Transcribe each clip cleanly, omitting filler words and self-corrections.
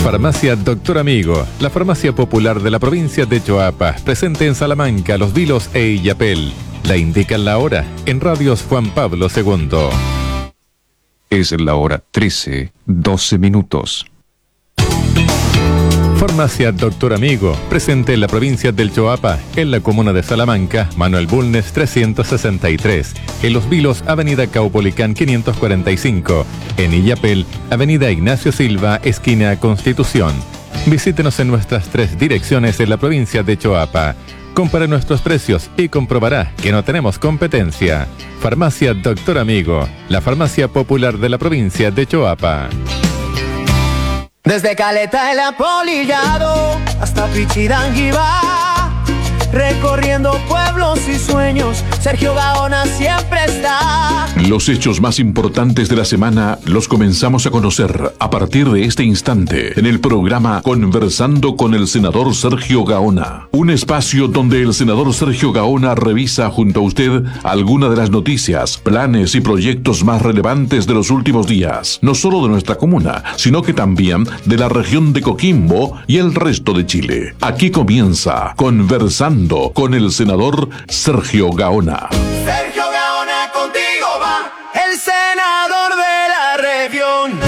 Farmacia Doctor Amigo, la farmacia popular de la provincia de Choapa, presente en Salamanca, Los Vilos e Illapel. La indican la hora en Radios Juan Pablo II. Es la hora 13:12. Farmacia Doctor Amigo, presente en la provincia del Choapa, en la comuna de Salamanca, Manuel Bulnes 363, en Los Vilos, Avenida Caupolicán 545, en Illapel, Avenida Ignacio Silva, esquina Constitución. Visítenos en nuestras 3 direcciones en la provincia de Choapa. Compare nuestros precios y comprobará que no tenemos competencia. Farmacia Doctor Amigo, la farmacia popular de la provincia de Choapa. Desde Caleta el Apolillado hasta Pichidangui va, recorriendo pueblos y sueños, Sergio Gaona siempre está. Los hechos más importantes de la semana los comenzamos a conocer a partir de este instante en el programa Conversando con el senador Sergio Gaona. Un espacio donde el senador Sergio Gaona revisa junto a usted algunas de las noticias, planes y proyectos más relevantes de los últimos días, no solo de nuestra comuna, sino que también de la región de Coquimbo y el resto de Chile. Aquí comienza Conversando con el senador Sergio Gaona. Sergio Gaona, contigo va el senador de la región.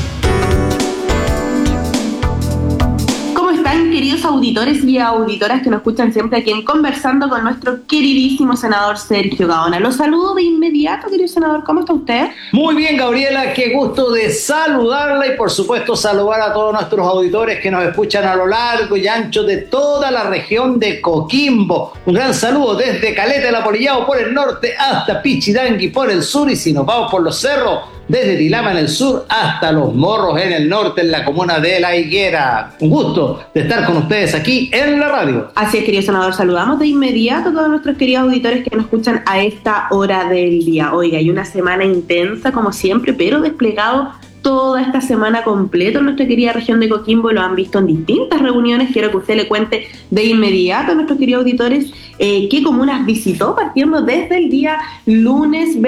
¿Cómo están, queridos auditores y auditoras que nos escuchan siempre aquí en Conversando con nuestro queridísimo senador Sergio Gaona? Los saludo de inmediato, querido senador. ¿Cómo está usted? Muy bien, Gabriela, qué gusto de saludarla y por supuesto saludar a todos nuestros auditores que nos escuchan a lo largo y ancho de toda la región de Coquimbo. Un gran saludo desde Caleta el Apolillado por el norte hasta Pichidangui por el sur, y si nos vamos por los cerros, desde Tilama en el sur hasta Los Morros en el norte, en la comuna de La Higuera. Un gusto de estar con ustedes aquí en la radio. Así es, querido senador, saludamos de inmediato a todos nuestros queridos auditores que nos escuchan a esta hora del día. Oiga, hay una semana intensa como siempre, pero desplegado toda esta semana completa en nuestra querida región de Coquimbo, y lo han visto en distintas reuniones. Quiero que usted le cuente de inmediato a nuestros queridos auditores qué comunas visitó, partiendo desde el día lunes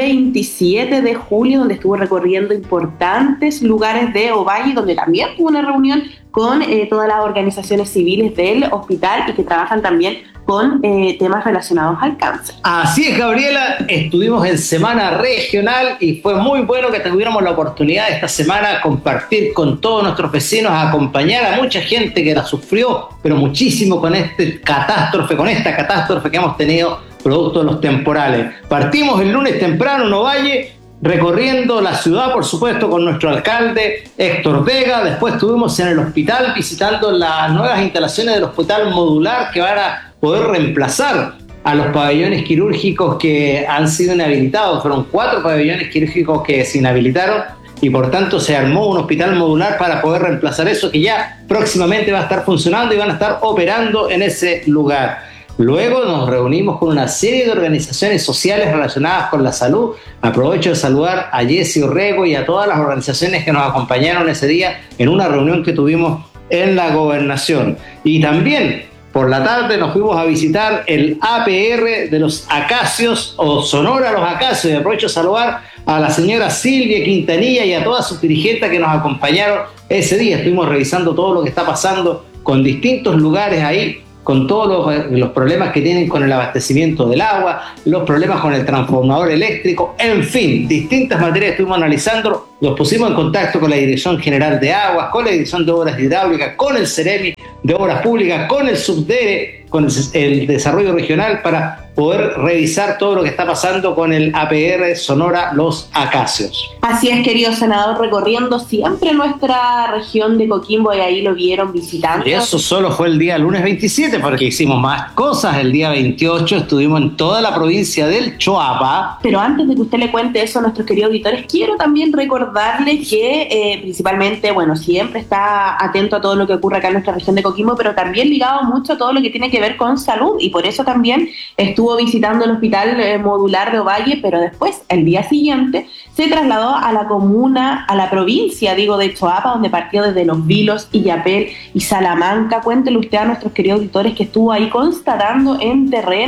27 de julio, donde estuvo recorriendo importantes lugares de Ovalle, donde también tuvo una reunión con todas las organizaciones civiles del hospital y que trabajan también con temas relacionados al cáncer. Así es, Gabriela, estuvimos en semana regional y fue muy bueno que tuviéramos la oportunidad esta semana compartir con todos nuestros vecinos, acompañar a mucha gente que la sufrió, pero muchísimo con esta catástrofe que hemos tenido producto de los temporales. Partimos el lunes temprano en Ovalle, recorriendo la ciudad, por supuesto, con nuestro alcalde Héctor Vega. Después estuvimos en el hospital visitando las nuevas instalaciones del hospital modular que van a poder reemplazar a los pabellones quirúrgicos que han sido inhabilitados. Fueron 4 pabellones quirúrgicos que se inhabilitaron y por tanto se armó un hospital modular para poder reemplazar eso, que ya próximamente va a estar funcionando y van a estar operando en ese lugar. Luego nos reunimos con una serie de organizaciones sociales relacionadas con la salud. Aprovecho de saludar a Jessy Orrego y a todas las organizaciones que nos acompañaron ese día en una reunión que tuvimos en la gobernación. Y también por la tarde nos fuimos a visitar el APR de los Acacios, o Sonora Los Acacios, y aprovecho de saludar a la señora Silvia Quintanilla y a todas sus dirigentes que nos acompañaron ese día. Estuvimos revisando todo lo que está pasando con distintos lugares ahí, con todos los problemas que tienen con el abastecimiento del agua, los problemas con el transformador eléctrico, en fin, distintas materias estuvimos analizando. Nos pusimos en contacto con la Dirección General de Aguas, con la Dirección de Obras Hidráulicas, con el Ceremi de Obras Públicas, con el Subdere, con el Desarrollo Regional, para poder revisar todo lo que está pasando con el APR Sonora Los Acacios. Así es, querido senador, recorriendo siempre nuestra región de Coquimbo, y ahí lo vieron visitando. Y eso solo fue el día lunes 27, porque hicimos más cosas. El día 28 estuvimos en toda la provincia del Choapa. Pero antes de que usted le cuente eso a nuestros queridos auditores, quiero también recordarle que principalmente, bueno, siempre está atento a todo lo que ocurre acá en nuestra región de Coquimbo, pero también ligado mucho a todo lo que tiene que ver con salud, y por eso también estuvo visitando el hospital modular de Ovalle, pero después, el día siguiente, se trasladó a la comuna, a la provincia, de Choapa, donde partió desde Los Vilos, Illapel y Salamanca. Cuéntele usted a nuestros queridos auditores que estuvo ahí constatando en terreno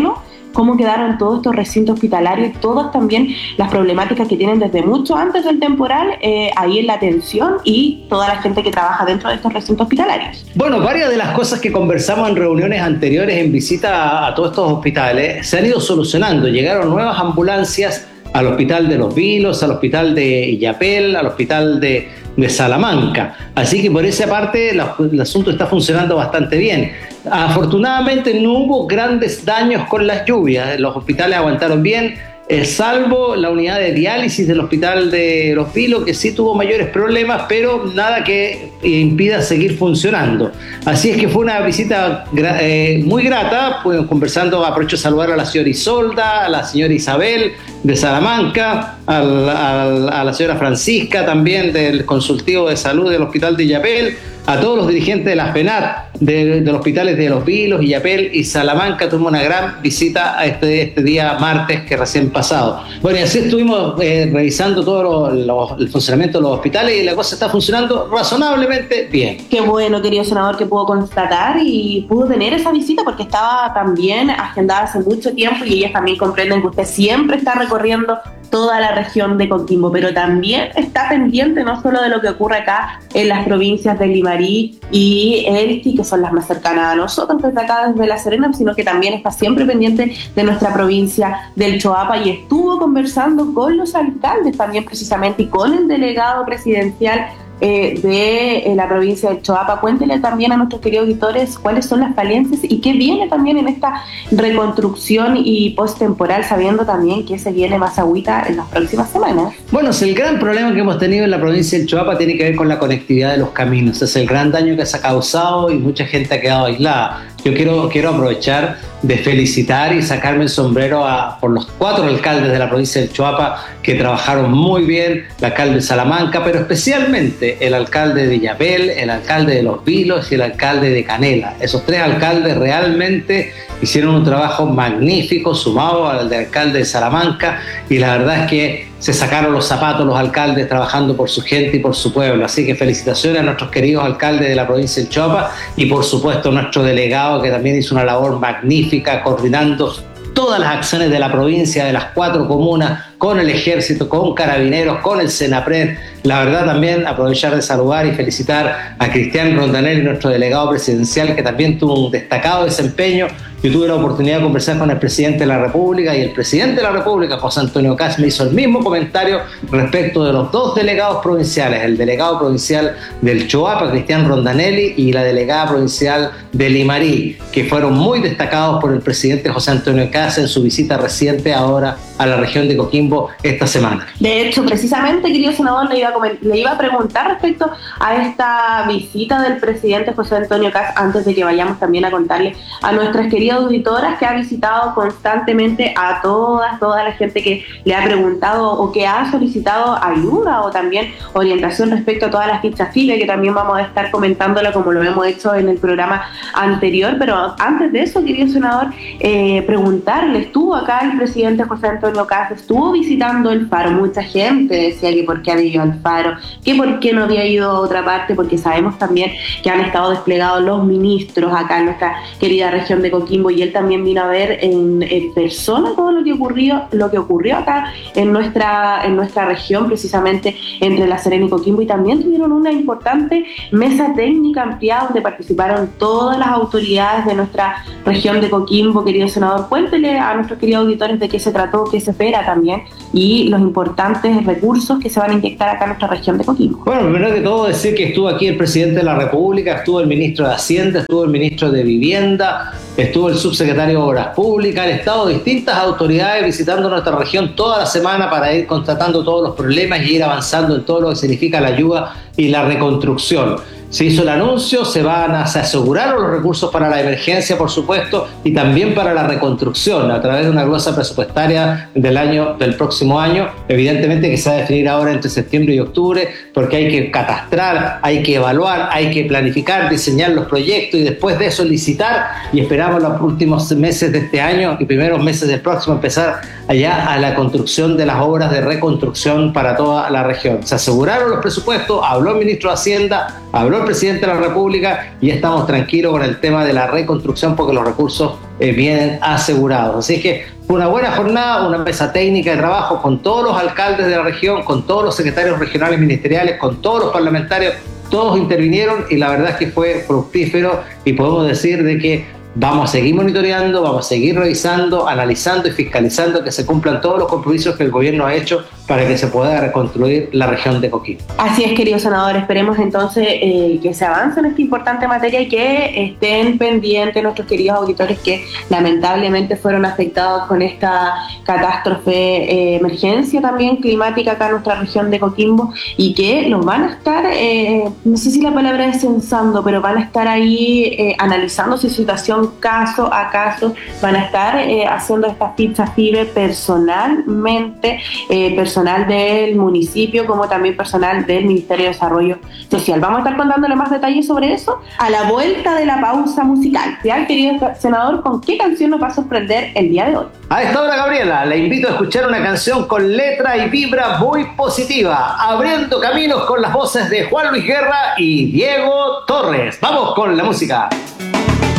cómo quedaron todos estos recintos hospitalarios y todas también las problemáticas que tienen desde mucho antes del temporal, ahí en la atención y toda la gente que trabaja dentro de estos recintos hospitalarios. Bueno, varias de las cosas que conversamos en reuniones anteriores en visita a todos estos hospitales se han ido solucionando. Llegaron nuevas ambulancias al hospital de Los Vilos, al hospital de Illapel, al hospital de Salamanca. Así que por esa parte el asunto está funcionando bastante bien. Afortunadamente no hubo grandes daños con las lluvias, los hospitales aguantaron bien, salvo la unidad de diálisis del hospital de Los Vilos, que sí tuvo mayores problemas, pero nada que impida seguir funcionando. Así es que fue una visita muy grata, pues, conversando, aprovecho de saludar a la señora Isolda, a la señora Isabel de Salamanca, a la señora Francisca también del consultivo de salud del hospital de Illapel, a todos los dirigentes de la FENAT, de los hospitales de Los Vilos, Illapel y Salamanca. Tuvimos una gran visita a este día martes que recién pasado. Bueno, y así estuvimos revisando todo el funcionamiento de los hospitales y la cosa está funcionando razonablemente bien. Qué bueno, querido senador, que pudo constatar y pudo tener esa visita, porque estaba también agendada hace mucho tiempo y ellas también comprenden que usted siempre está recorriendo toda la región de Coquimbo, pero también está pendiente no solo de lo que ocurre acá en las provincias de Limarí y Elqui, que son las más cercanas a nosotros desde acá, desde La Serena, sino que también está siempre pendiente de nuestra provincia del Choapa, y estuvo conversando con los alcaldes también precisamente y con el delegado presidencial de la provincia del Choapa. Cuéntele también a nuestros queridos auditores cuáles son las falencias y qué viene también en esta reconstrucción y post-temporal, sabiendo también que se viene más agüita en las próximas semanas. Bueno, el gran problema que hemos tenido en la provincia del Choapa tiene que ver con la conectividad de los caminos. Es el gran daño que se ha causado y mucha gente ha quedado aislada. Yo quiero aprovechar de felicitar y sacarme el sombrero por los 4 alcaldes de la provincia del Choapa que trabajaron muy bien, el alcalde de Salamanca, pero especialmente el alcalde de Illapel, el alcalde de Los Vilos y el alcalde de Canela. Esos 3 alcaldes realmente hicieron un trabajo magnífico, sumado al del alcalde de Salamanca, y la verdad es que se sacaron los zapatos los alcaldes trabajando por su gente y por su pueblo. Así que felicitaciones a nuestros queridos alcaldes de la provincia del Choapa y por supuesto a nuestro delegado, que también hizo una labor magnífica coordinando todas las acciones de la provincia, de las 4 comunas, con el ejército, con carabineros, con el Senapred. La verdad, también aprovechar de saludar y felicitar a Cristian Rondanelli, nuestro delegado presidencial, que también tuvo un destacado desempeño. Yo tuve la oportunidad de conversar con el presidente de la República y el presidente de la República, José Antonio Kast, me hizo el mismo comentario respecto de los 2 delegados provinciales, el delegado provincial del Choapa, Cristian Rondanelli, y la delegada provincial de Limarí, que fueron muy destacados por el presidente José Antonio Kast en su visita reciente ahora a la región de Coquimbo esta semana. De hecho, precisamente, querido senador, le iba a preguntar respecto a esta visita del presidente José Antonio Kast, antes de que vayamos también a contarle a nuestras queridas auditoras que ha visitado constantemente a toda la gente que le ha preguntado o que ha solicitado ayuda o también orientación respecto a todas las fichas FILE, que también vamos a estar comentándola como lo hemos hecho en el programa anterior. Pero antes de eso, querido senador, preguntarle, estuvo acá el presidente José Antonio Kast, estuvo visitando el Faro. Mucha gente decía que por qué había ido al Faro, que por qué no había ido a otra parte, porque sabemos también que han estado desplegados los ministros acá en nuestra querida región de Coquimbo, y él también vino a ver en persona todo lo que ocurrió acá en nuestra región, precisamente entre La Serena y Coquimbo, y también tuvieron una importante mesa técnica ampliada donde participaron todas las autoridades de nuestra región de Coquimbo. Querido senador, cuéntele a nuestros queridos auditores de qué se trató, qué se espera también y los importantes recursos que se van a inyectar acá en nuestra región de Coquimbo. Bueno, primero que todo decir que estuvo aquí el presidente de la República, estuvo el ministro de Hacienda, estuvo el ministro de Vivienda, estuvo el subsecretario de Obras Públicas, han estado distintas autoridades visitando nuestra región toda la semana para ir constatando todos los problemas y ir avanzando en todo lo que significa la ayuda y la reconstrucción. Se hizo el anuncio, se aseguraron los recursos para la emergencia, por supuesto, y también para la reconstrucción a través de una glosa presupuestaria del próximo año, evidentemente que se va a definir ahora entre septiembre y octubre, porque hay que catastrar, hay que evaluar, hay que planificar, diseñar los proyectos y después de eso licitar, y esperamos los últimos meses de este año y primeros meses del próximo empezar allá a la construcción de las obras de reconstrucción para toda la región. Se aseguraron los presupuestos, habló el ministro de Hacienda, habló el presidente de la República y estamos tranquilos con el tema de la reconstrucción porque los recursos vienen asegurados. Así que fue una buena jornada, una mesa técnica de trabajo con todos los alcaldes de la región, con todos los secretarios regionales ministeriales, con todos los parlamentarios, todos intervinieron y la verdad es que fue fructífero y podemos decir de que vamos a seguir monitoreando, vamos a seguir revisando, analizando y fiscalizando que se cumplan todos los compromisos que el gobierno ha hecho para que se pueda reconstruir la región de Coquimbo. Así es, querido senador, esperemos entonces que se avance en esta importante materia y que estén pendientes nuestros queridos auditores que lamentablemente fueron afectados con esta catástrofe, emergencia también climática acá en nuestra región de Coquimbo y que los van a estar, no sé si la palabra es censando, pero van a estar ahí analizando su situación caso a caso, van a estar haciendo esta ficha FIBE personalmente, personal del municipio como también personal del Ministerio de Desarrollo Social. Vamos a estar contándole más detalles sobre eso a la vuelta de la pausa musical. Ya, querido senador, ¿con qué canción nos va a sorprender el día de hoy? A esta hora, Gabriela, le invito a escuchar una canción con letra y vibra muy positiva, abriendo caminos con las voces de Juan Luis Guerra y Diego Torres. Vamos con la música.